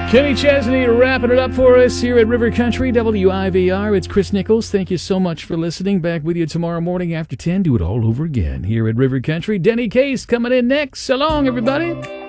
Kenny Chesney wrapping it up for us here at River Country, WIVR. It's Chris Nichols. Thank you so much for listening. Back with you tomorrow morning after 10. Do it all over again here at River Country. Denny Case coming in next. So long, everybody.